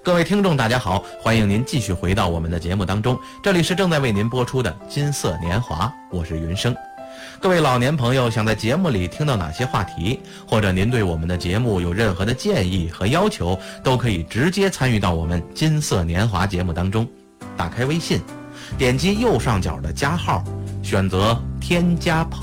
各位听众大家好，欢迎您继续回到我们的节目当中，这里是正在为您播出的金色年华，我是云生。各位老年朋友想在节目里听到哪些话题，或者您对我们的节目有任何的建议和要求，都可以直接参与到我们金色年华节目当中。打开微信，点击右上角的加号，选择添加